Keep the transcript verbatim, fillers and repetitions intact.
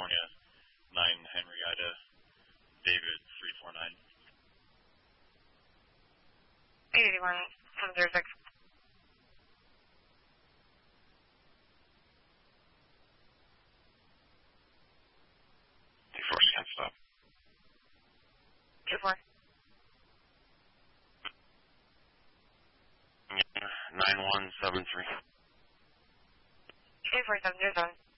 California, nine Henrietta, David three four nine. eight eighty-one, seven zero six. two four, can't stop. two four. nine one seven three. two four seven zero seven.